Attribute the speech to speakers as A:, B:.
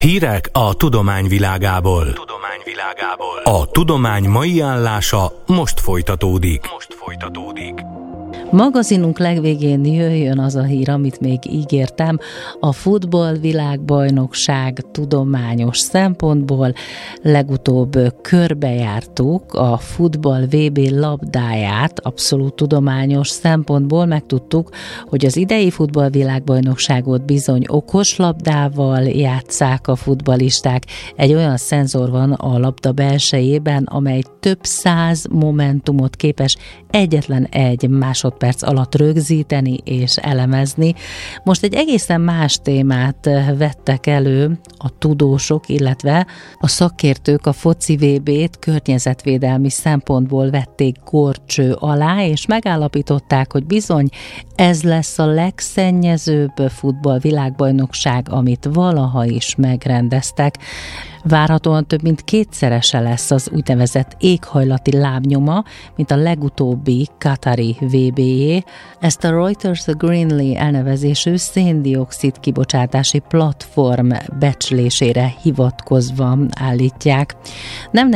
A: Hírek a tudomány világából. A tudomány mai állása most folytatódik.
B: Magazinunk legvégén jöjjön az a hír, amit még ígértem, a futballvilágbajnokság tudományos szempontból. Legutóbb körbejártuk a futball VB labdáját, abszolút tudományos szempontból megtudtuk, hogy az idei futballvilágbajnokságot bizony okos labdával játsszák a futballisták. Egy olyan szenzor van a labda belsejében, amely több száz momentumot képes egyetlen egy másodperc alatt rögzíteni és elemezni. Most egy egészen más témát vettek elő a tudósok, illetve a szakértők. A foci VB-t környezetvédelmi szempontból vették górcső alá, és megállapították, hogy bizony ez lesz a legszennyezőbb futballvilágbajnokság, amit valaha is megrendeztek. Várhatóan több mint kétszerese lesz az úgynevezett éghajlati lábnyoma, mint a legutóbbi katari VB-jé. Ezt a Reuters Greenly elnevezésű szén-dioxid kibocsátási platform becslésére hivatkozva állítják. Nem